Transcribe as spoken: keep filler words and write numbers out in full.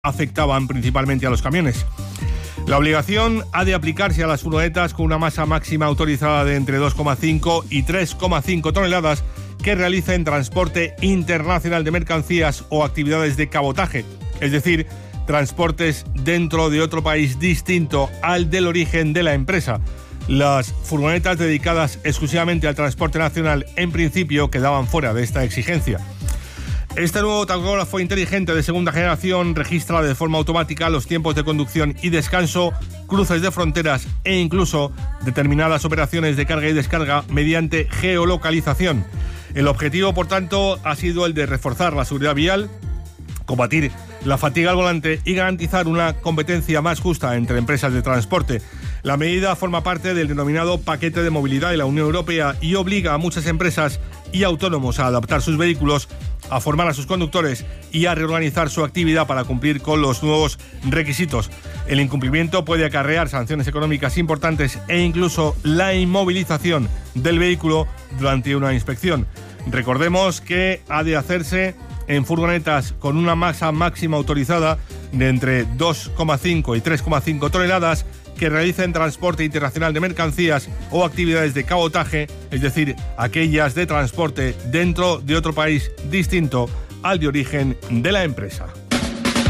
afectaban principalmente a los camiones. La obligación ha de aplicarse a las furgonetas con una masa máxima autorizada de entre dos coma cinco y tres coma cinco toneladas que realicen transporte internacional de mercancías o actividades de cabotaje, es decir, transportes dentro de otro país distinto al del origen de la empresa. Las furgonetas dedicadas exclusivamente al transporte nacional, en principio, quedaban fuera de esta exigencia. Este nuevo tacógrafo inteligente de segunda generación registra de forma automática los tiempos de conducción y descanso, cruces de fronteras e incluso determinadas operaciones de carga y descarga mediante geolocalización. El objetivo, por tanto, ha sido el de reforzar la seguridad vial, combatir la fatiga al volante y garantizar una competencia más justa entre empresas de transporte. La medida forma parte del denominado paquete de movilidad de la Unión Europea y obliga a muchas empresas y autónomos a adaptar sus vehículos, a formar a sus conductores y a reorganizar su actividad para cumplir con los nuevos requisitos. El incumplimiento puede acarrear sanciones económicas importantes e incluso la inmovilización del vehículo durante una inspección. Recordemos que ha de hacerse en furgonetas con una masa máxima autorizada de entre dos coma cinco y tres coma cinco toneladas que realicen transporte internacional de mercancías o actividades de cabotaje, es decir, aquellas de transporte dentro de otro país distinto al de origen de la empresa.